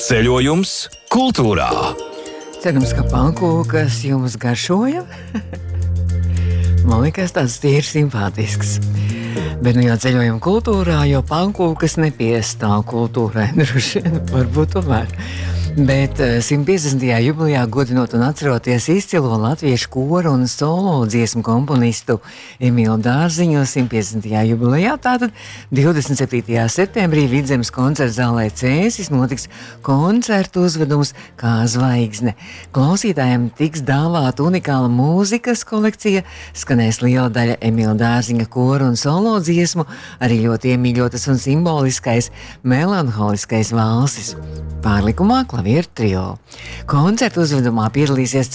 Ceļojums kultūrā. Cerams, ka pankūkas jums garšoja. Man liekas, tāds tīri simpātisks. Bet nu jau ceļojam kultūrā, jo pankūkas nepiestāv kultūrai. Droši vien, varbūt tomēr. Bet 150. jubilejā godinot un atceroties izcilo latviešu koru un solo dziesmu komponistu Emīlu Dārziņu 150. jubilejā, tātad 27. septembrī Vidzemes koncerta zālē Cēsis notiks koncertu uzvedums Kā zvaigzne. Klausītājiem tiks dāvāta unikāla mūzikas kolekcija, skanēs liela daļa Emīla Dārziņa koru un solo dziesmu, arī ļoti iemīļotas un simboliskais melanholiskais valsis. Pārlikumā klavieru trio. Koncertu uzvedumā piedalīsies